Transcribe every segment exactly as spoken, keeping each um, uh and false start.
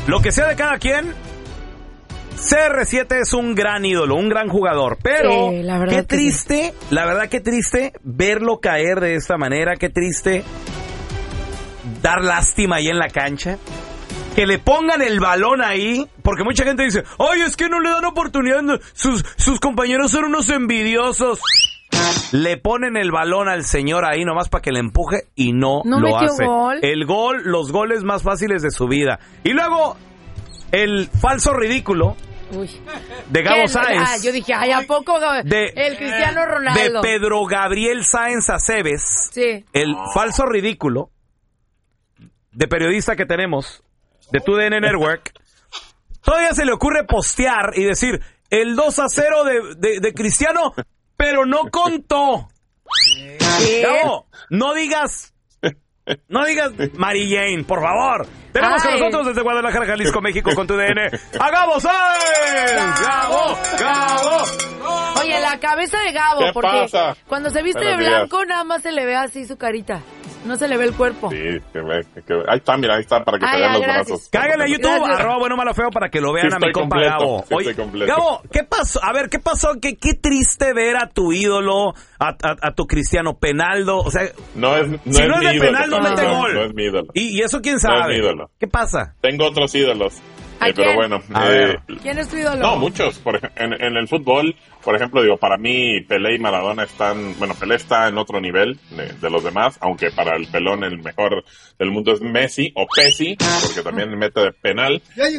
lo que sea de cada quien, C R siete es un gran ídolo, un gran jugador, pero sí, la qué triste, sí. la verdad qué triste verlo caer de esta manera, qué triste dar lástima ahí en la cancha, que le pongan el balón ahí, porque mucha gente dice, ay, es que no le dan oportunidad, sus, sus compañeros son unos envidiosos. Le ponen el balón al señor ahí nomás para que le empuje y no, ¿No lo metió hace. Gol? El gol, los goles más fáciles de su vida. Y luego, el falso ridículo Uy. de Gabo Sáenz. Ah, yo dije, ay, ¿a poco? De, el Cristiano Ronaldo. De Pedro Gabriel Sáenz Aceves. Sí. El falso ridículo de periodista que tenemos, de Tu D N Network. Todavía se le ocurre postear y decir, el dos a cero de, de, de Cristiano, pero no contó. Gabo, no digas... No digas Mary Jane, por favor. Tenemos Ay. con nosotros desde Guadalajara, Jalisco, México, con Tu D N. ¡A Gabo Sáenz! ¡Gabo! ¡Gabo! Oye, la cabeza de Gabo, ¿Qué porque pasa? cuando se viste Buenos de días. blanco, nada más se le ve así su carita. No se le ve el cuerpo. Sí, que ve, que ve. Ahí está, mira, ahí está para que Ay, se vean ay, los gracias. brazos. Cáiganle a YouTube, Gracias. arroba bueno, malo, feo, para que lo vean Sí a mi estoy compa completo, Gabo. sí Oye, estoy completo. Gabo, ¿qué pasó? A ver, ¿qué pasó? ¿Qué, qué triste ver a tu ídolo, a, a, a tu Cristiano Penaldo? O sea, No es, no si es no mi es de ídolo. penal, no mete no, gol. No es mi ídolo. Y, y eso quién No es sabe. mi ídolo. ¿Qué pasa? Tengo otros ídolos. ¿A Eh, pero quién? bueno, A eh, ver. ¿Quién es tu ídolo? no, muchos. Por ej- en, en el fútbol, por ejemplo, digo, para mí Pelé y Maradona están, bueno, Pelé está en otro nivel de, de los demás, aunque para el pelón el mejor del mundo es Messi o Pessi, porque también mete de penal.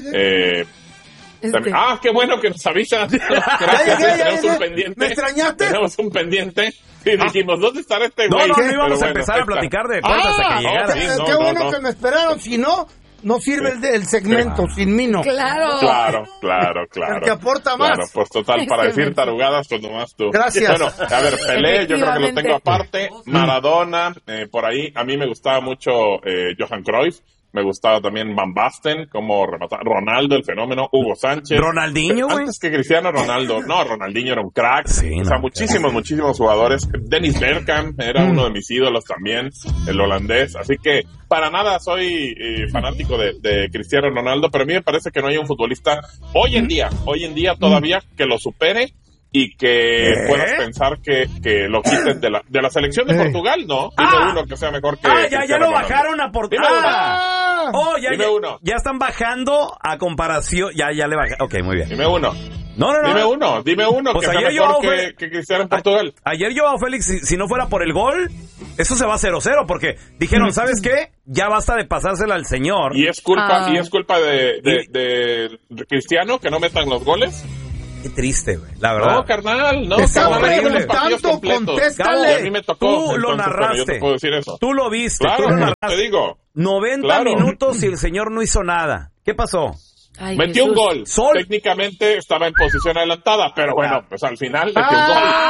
Eh, Este. también- ah, qué bueno que nos avisas. Gracias, ya, ya, tenemos ya. un pendiente. ¿Me extrañaste? Tenemos un pendiente. Y dijimos, ¿dónde estará este No, güey? no, no Pero íbamos a bueno, empezar ahí a está. platicar de deportes hasta que Ah, llegara. ok. Eh, no, qué no, bueno no. que me esperaron, si no, no sirve el, el segmento, sin mí no. Claro. Claro, claro, claro. El que aporta más. Claro, pues total, para decir Excelente. tarugadas, pues nomás tú. Gracias. Bueno, a ver, Pelé, yo creo que lo Efectivamente. tengo aparte. Maradona, eh, por ahí, a mí me gustaba mucho eh, Johan Cruyff. Me gustaba también Van Basten, como rematar. Ronaldo, el fenómeno. Hugo Sánchez. Ronaldinho, güey. Antes que Cristiano Ronaldo. No, Ronaldinho era un crack. Sí, o sea, no, muchísimos, muchísimos jugadores. Dennis Bergkamp era uno de mis ídolos también, el holandés. Así que, para nada soy eh, fanático de, de Cristiano Ronaldo, pero a mí me parece que no hay un futbolista hoy en día, hoy en día todavía que lo supere y que ¿Eh? puedas pensar que, que lo quiten de la, de la selección de Eh. Portugal, ¿no? Dime Ah. uno que sea mejor que Ah, ya, ya Cristiano lo Ronaldo. bajaron a por... Dime uno. Ah. Oh, ya, Dime ya, uno. ya están bajando a comparación. Ya, ya le bajaron. Ok, muy bien. Dime uno. No, no, no. Dime uno, dime uno Pues que sea ayer mejor yo que, fue- que Cristiano en Portugal. Ayer yo, Félix, si, si no fuera por el gol, eso se va a cero cero, porque dijeron, ¿sabes qué? Ya basta de pasársela al señor. Y es culpa, Ah. y es culpa de, de, de, de Cristiano que no metan los goles. Qué triste, güey, la verdad. No, carnal, no. Te están carnal, hay unos partidos preguntando, completos. contéstale. Y a mí me tocó. Tú lo entonces, bueno, narraste. yo te puedo decir eso. Tú lo viste, Claro, tú lo te narraste. digo. noventa Claro. minutos y el señor no hizo nada. ¿Qué pasó? Ay, Metió un Jesús. gol. Sol. Técnicamente estaba en posición adelantada, pero bueno, pues al final metió un gol.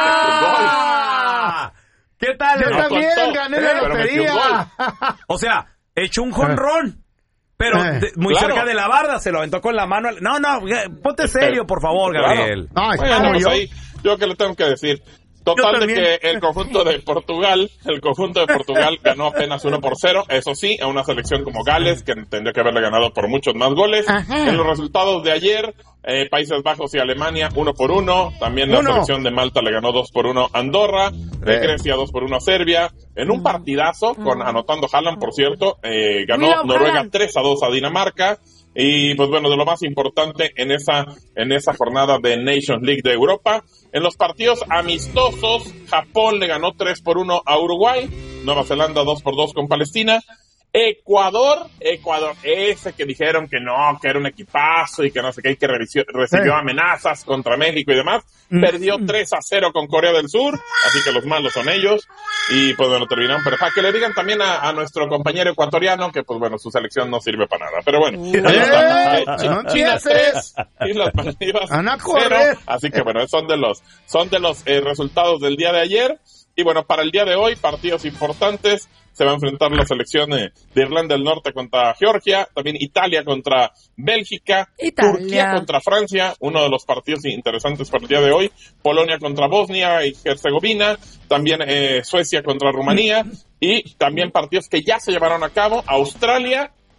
¡Ah! ¿Qué tal? Yo No también contó, gané la pero metió un lotería. O sea, echó un jonrón, pero Eh. de- muy Claro. cerca de la barda, se lo aventó con la mano. al- No, no, ponte serio, por favor, Claro. Gabriel. No, es Bueno, como pues yo. ahí, yo que le tengo que decir. Total Yo de también. que el conjunto de Portugal, el conjunto de Portugal ganó apenas uno por cero, eso sí, a una selección como Gales, que tendría que haberle ganado por muchos más goles. Ajá. En los resultados de ayer, eh, Países Bajos y Alemania uno por uno, también la Uno. selección de Malta le ganó dos por uno a Andorra, de Eh. Grecia dos por uno a Serbia, en un partidazo, con anotando Haaland, por cierto, eh, ganó Cuidado, Noruega Haaland. tres a dos a Dinamarca. Y pues bueno, de lo más importante en esa, en esa jornada de Nations League de Europa, en los partidos amistosos, Japón le ganó tres por uno a Uruguay, Nueva Zelanda dos por dos con Palestina, Ecuador, Ecuador, ese que dijeron que no, que era un equipazo y que no sé qué, y que recibió, recibió Eh. amenazas contra México y demás, perdió tres a cero con Corea del Sur, así que los malos son ellos, y pues bueno, terminaron, pero para que le digan también a, a nuestro compañero ecuatoriano que pues bueno, su selección no sirve para nada, pero bueno, ahí está. ¡Eh! Eh, Chi- No China empieces. tres, Islas Maldivas Van a cero, correr. así que bueno, son de los, son de los eh, resultados del día de ayer, y bueno, para el día de hoy, partidos importantes. Se va a enfrentar la selección eh, de Irlanda del Norte contra Georgia, también Italia contra Bélgica, Italia. Turquía contra Francia, uno de los partidos interesantes para el día de hoy, Polonia contra Bosnia y Herzegovina, también eh, Suecia contra Rumanía, y también partidos que ya se llevaron a cabo, Australia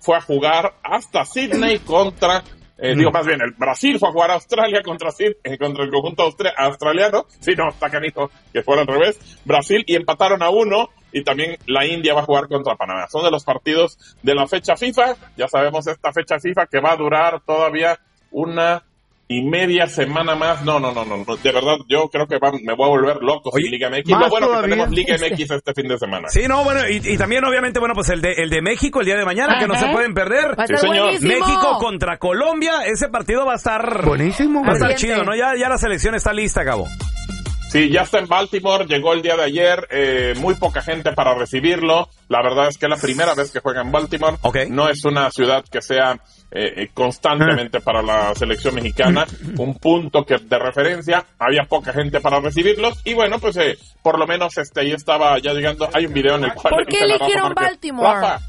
fue a jugar hasta Sydney contra... Eh, digo, más bien, el Brasil fue a jugar a Australia contra, eh, contra el conjunto austra- australiano. Sí, no, está canijo que fuera al revés. Brasil, y empataron a uno. Y también la India va a jugar contra Panamá. Son de los partidos de la fecha FIFA. Ya sabemos esta fecha FIFA que va a durar todavía una y media semana más. No, no, no, no. De verdad, yo creo que va, me voy a volver loco sin Liga M X. Lo bueno todavía. Que tenemos Liga M X este fin de semana. Sí, no, bueno, y, y también obviamente, bueno, pues el de, el de México el día de mañana, Ajá. que no se pueden perder. Sí, señor. México contra Colombia. Ese partido va a estar... Buenísimo. Va a estar chido, ¿no? Ya, ya la selección está lista, Gabo. Sí, ya está en Baltimore, llegó el día de ayer, eh, muy poca gente para recibirlo. La verdad es que es la primera vez que juega en Baltimore. Okay. No es una ciudad que sea eh, constantemente para la selección mexicana. Un punto que de referencia, había poca gente para recibirlos. Y bueno, pues eh, por lo menos este ahí estaba ya llegando. Hay un video en el cual... ¿Por qué eligieron Baltimore? Rafa,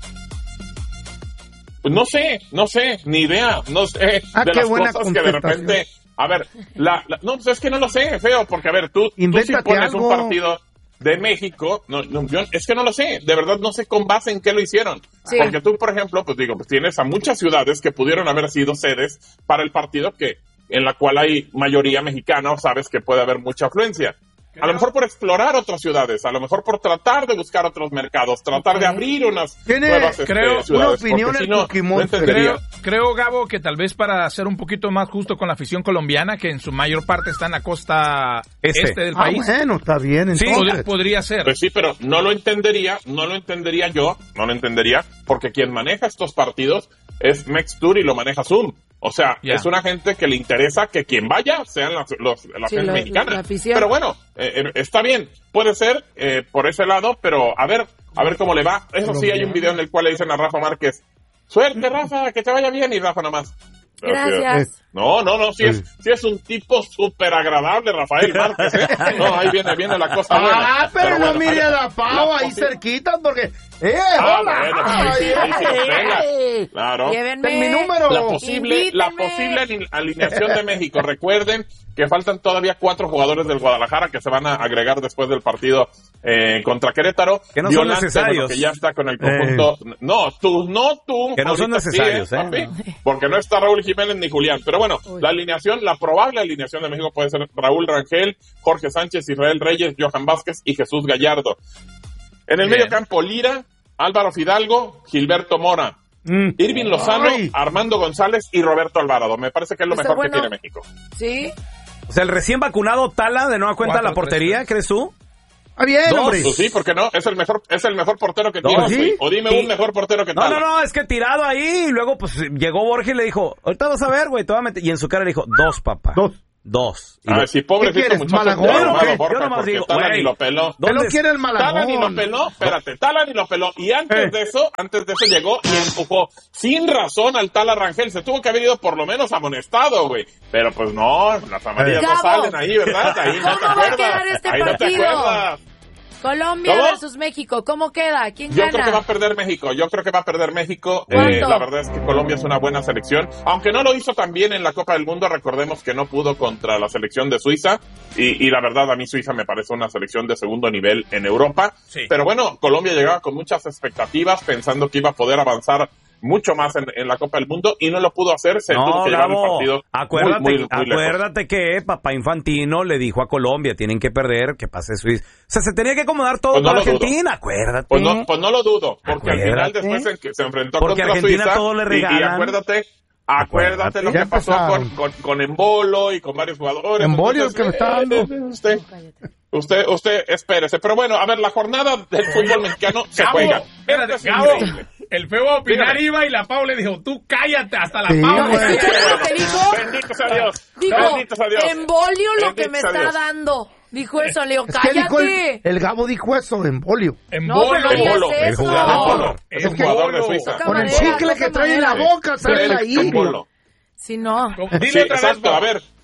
pues no sé, no sé, ni idea. No sé ah, de qué las buena cosas que de repente... A ver, la, la, no, pues es que no lo sé, feo, porque a ver, tú, tú si pones algo. Un partido de México, no, no, yo, es que no lo sé, de verdad no sé con base en qué lo hicieron. Sí. Porque tú, por ejemplo, pues digo, pues tienes a muchas ciudades que pudieron haber sido sedes para el partido que, en la cual hay mayoría mexicana, o sabes que puede haber mucha afluencia. A lo mejor por explorar otras ciudades, a lo mejor por tratar de buscar otros mercados, tratar okay. de abrir unas nuevas este, creo, ciudades. Una opinión si no, no creo, creo, Gabo, que tal vez para ser un poquito más justo con la afición colombiana, que en su mayor parte está en la costa este, este del ah, país. Bueno, está bien. Sí, podría, podría ser. Pues sí, pero no lo entendería, no lo entendería yo, no lo entendería, porque quien maneja estos partidos es Mextour y lo maneja Zoom. O sea, yeah. es una gente que le interesa que quien vaya sean las, los, la sí, gente lo, mexicana. La pero bueno, eh, está bien, puede ser eh, por ese lado, pero a ver, a ver cómo le va. Eso sí, hay un video en el cual le dicen a Rafa Márquez, suerte Rafa, que te vaya bien, y Rafa nomás. Gracias. No, no, no, sí es, sí es un tipo súper agradable, Rafael Márquez, ¿eh? No, ahí viene, viene la cosa buena. Ah, pero, pero no bueno, mire a la Pau ahí cerquita, porque... ¡Eh, ah, hola! Bueno, pues, sí, ahí sí nos venga. Claro. Llévenme. Mi número. La posible, la posible alineación de México. Recuerden que faltan todavía cuatro jugadores del Guadalajara que se van a agregar después del partido eh, contra Querétaro. Que no Violante, son necesarios. Bueno, que ya está con el conjunto. Eh. No, tú, no tú. Que no son necesarios, sí, ¿eh? Papi, porque no está Raúl Jiménez ni Julián. Pero bueno, Uy. la alineación, la probable alineación de México puede ser Raúl Rangel, Jorge Sánchez, Israel Reyes, Johan Vázquez y Jesús Gallardo. En el Bien. medio campo, Lira, Álvaro Fidalgo, Gilberto Mora, mm. Irving Lozano, Ay. Armando González y Roberto Alvarado. Me parece que es lo mejor bueno. que tiene México. ¿Sí? O sea, el recién vacunado Tala, de nueva cuenta Cuatro, la portería, tres, ¿crees tú? Ah, bien, hombre. Pues sí, ¿por qué no? Es el mejor, es el mejor portero que tiene. ¿Sí? O dime y... un mejor portero que Tala. No, no, no, es que tirado ahí y luego pues llegó Borges y le dijo, ahorita vas a ver, güey, te voy a meter. Y en su cara le dijo, dos, papá. Dos. Dos. A ver, si pobrecito muchacho. ¿Malagón o qué? Borja, Yo nomás digo, Tala ni lo peló. ¿Te lo quiere el Malagón? Tala ni lo peló, espérate, Tala ni lo peló. Y antes eh. de eso, antes de eso llegó y empujó sin razón al Tala Rangel. Se tuvo que haber ido por lo menos amonestado, güey. Pero pues no, las amarillas Gabo. no salen ahí, ¿verdad? Ahí no te ¿Cómo va a acuerdas. quedar este ahí partido? no te acuerdas. Colombia ¿Cómo? versus México, ¿cómo queda? ¿Quién Yo gana? creo que va a perder México, yo creo que va a perder México. ¿Cuánto? Eh, la verdad es que Colombia es una buena selección, aunque no lo hizo tan bien en la Copa del Mundo. Recordemos que no pudo contra la selección de Suiza, y, y la verdad a mí Suiza me parece una selección de segundo nivel en Europa. Sí. Pero bueno, Colombia llegaba con muchas expectativas, pensando que iba a poder avanzar mucho más en, en la Copa del Mundo, y no lo pudo hacer. Se no, tuvo que llevar el partido acuérdate, muy, muy, muy acuérdate lejos. que papá Infantino le dijo a Colombia, tienen que perder, que pase Suiza. O sea, se tenía que acomodar todo pues no para Argentina, dudo. Acuérdate. Pues no, pues no lo dudo, porque acuérdate. al final después se, se enfrentó porque contra Argentina Suiza, todo le regalan. Y, y acuérdate, acuérdate, acuérdate lo que pasó con, con, con Embolo y con varios jugadores. Embolio el que me está dando. Usted, usted, usted, espérese. Pero bueno, a ver, la jornada del fútbol mexicano se Gabo, juega. Espérate, es Gabo, el feo a opinar Dígame. iba y la Pau le dijo, tú cállate, hasta la Sí, Pau. güey. ¿Escuchaste lo que dijo? Bendito sea Dios. Dijo, Bendito sea Dios. embolio lo que Bendito me sea está Dios. dando. Dijo eso, le digo, Es que dijo cállate. el, el Gabo dijo eso, embolio. No, pero no digas Embolo, eso. el jugador, es un jugador de Suiza. Toca Con el madera, chicle toca que trae en la madera. boca, sale El ahí. Embolo. Si no. Sí, exacto, a ver,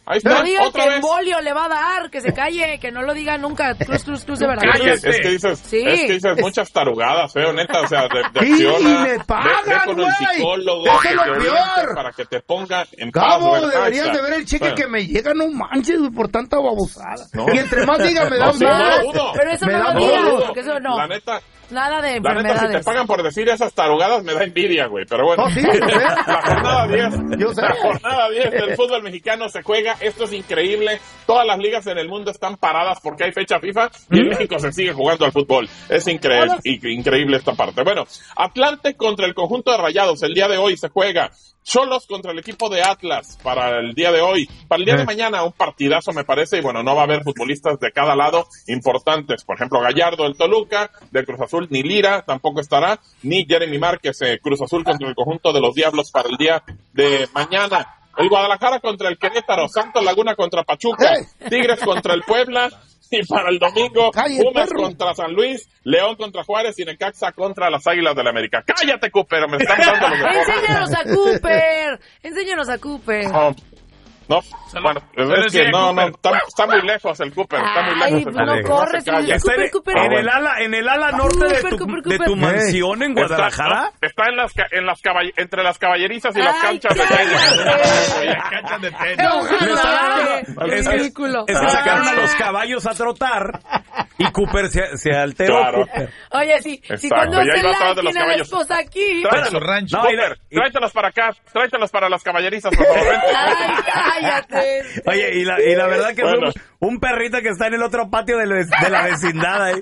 Ahí está, No digan otra que vez. embolio le va a dar, que se calle, que no lo diga nunca. Cruz, cruz, cruz de verdad. Es que, es que dices, Sí. es que dices muchas tarugadas, feo, neta, o sea, de, de Sí, acciona, y me ve- ve pagan, con el güey. psicólogo, Eso que es lo te oriente peor. para que te ponga en paz, Gabo, ¿verdad? deberías O sea, de ver el cheque bueno, que me llega, no manches, güey, por tanta babosada. No. Y entre más diga, me No, dan sí, no más. lo dudo. Pero eso Me no da lo no digas, lo dudo. porque eso no. La neta, Nada de la neta, si te enfermedades. pagan por decir esas tarugadas, me da envidia, güey, pero bueno. No, sí, yo sé. La jornada diez, Yo sé. la jornada diez del fútbol mexicano se juega, esto es increíble, todas las ligas en el mundo están paradas porque hay fecha FIFA y en México se sigue jugando al fútbol, es increíble, increíble esta parte. Bueno, Atlante contra el conjunto de Rayados, el día de hoy se juega. Cholos contra el equipo de Atlas para el día de hoy. Para el día de mañana un partidazo me parece y bueno, no va a haber futbolistas de cada lado importantes. Por ejemplo, Gallardo del Toluca, de Cruz Azul, ni Lira tampoco estará, ni Jeremy Márquez, eh, Cruz Azul contra el conjunto de los Diablos para el día de mañana. El Guadalajara contra el Querétaro, Santos Laguna contra Pachuca, Tigres contra el Puebla. Y para el domingo, Cállate, Pumas perro. contra San Luis, León contra Juárez y Necaxa contra las Águilas del la América. ¡Cállate, Cooper! Me están dando los deportes. Enséñanos a Cooper. Enséñanos a Cooper. No, no, Se lo- bueno, se lo es que decía no, no, Cooper. está, está muy lejos el Cooper, está muy lejos. Ay, el pues Cooper, no corre, se calla. Cooper, Está en, Cooper. en el ala, en el ala norte de tu, Cooper, de tu Cooper. mansión en Guadalajara. Está, no, está en las, ca- en las caball- entre las caballerizas y las Ay, canchas de tenis. Canchas de tenis. Le está dando- Ay, es, qué que- ridículo. es que sacaron a los caballos a trotar y Cooper se, se alteró. Claro. Cooper. Oye, si, si Exacto, cuando y ahí hace va atrás de like los tiene a la caballos. esposa aquí. Para su rancho. No, y la- Cooper, y- tráetelos para acá, tráetelos para las caballerizas, por favor. Vente. Ay, cállate. Oye, y la, y la verdad que Bueno. es un, un perrito que está en el otro patio del ve- de la vecindad ahí.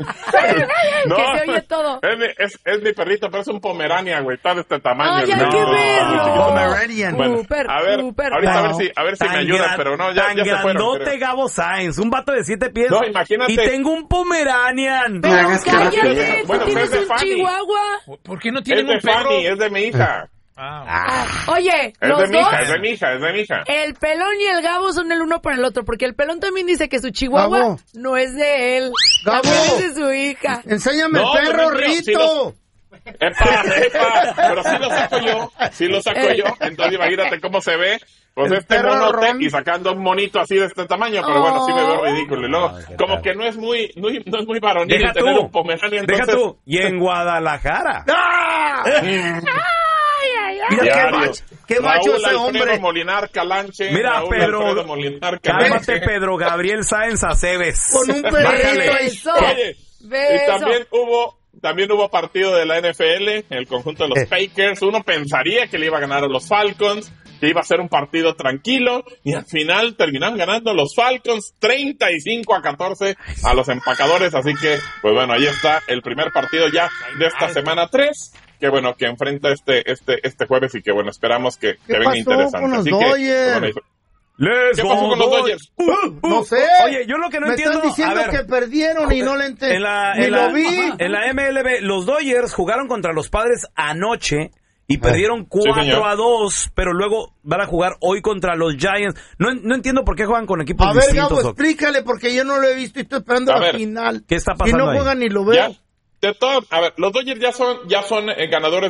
No, Que se oye todo. Es mi, es, es mi perrito, pero es un Pomerania, güey, está de este tamaño. Ay, hay No. que verlo. Pomeranian. Bueno, Cooper, a ver, Cooper. ahorita a ver No. si, a ver si me Tan ayudan, gran- pero no, ya, tan ya se fueron. grandote creo. Gabo Sainz, un vato de siete pies. No, imagínate. Y tengo un Pomeranian. Pero hagas cállate, que- tú Bueno, tienes es de un Fanny. chihuahua. ¿Por qué no Es tienen de un perro? Fanny, es de mi hija. Ah, Oye, Es los de mi dos, hija, es de mi hija, es de mi hija. el pelón y el Gabo son el uno para el otro, porque el pelón también dice que su chihuahua Gabo. no es de él, Gabo. también es de su hija. Enséñame No, el perro, no es mío, sí Rito. Epa, epa, pero sí lo saco yo, sí lo saco yo, entonces imagínate cómo se ve, pues El este perro monote ron. y sacando un monito así de este tamaño, pero bueno, sí me veo Oh. ridículo. Y luego, como que no es muy, no, no es muy varonil Deja tener tú. un Pomeranian, Deja entonces... tú. Y en Guadalajara. ¡Ah! Mira qué Diario. macho, qué macho Raúl ese Alfredo hombre. Molinar Calanche. Mira, Raúl Pedro, Alfredo Molinar Cálmate, Calanche. Pedro Gabriel Sáenz Aceves. Con un Bájale. perrito ahí. Beso, Oye, y beso. también hubo, también hubo partido de la N F L, el conjunto de los Packers. Uno pensaría que le iba a ganar a los Falcons, que iba a ser un partido tranquilo, y al final terminaron ganando los Falcons treinta y cinco a catorce a los empacadores. Así que, pues bueno, ahí está el primer partido ya de esta semana tres, que bueno, que enfrenta este, este, este jueves y que bueno, esperamos que, que ¿Qué venga pasó interesante. con los Así que, Dodgers? bueno, ahí- Let's ¿Qué pasó go, con los Dodgers. Dodgers? No sé. Oye, yo lo que no Me entiendo. están diciendo a ver, que perdieron y no le entendí. en la, Ni en la- lo vi. en la M L B, los Dodgers jugaron contra los Padres anoche y perdieron señor. cuatro a dos, pero luego van a jugar hoy contra los Giants. No, no entiendo por qué juegan con equipos A ver, distintos. Gabo, o- explícale porque yo no lo he visto y estoy esperando A la ver, final. ¿qué está Y pasando no ahí? juegan ni lo veo. Ya, de todo, a ver, los Dodgers ya son, ya son eh, ganadores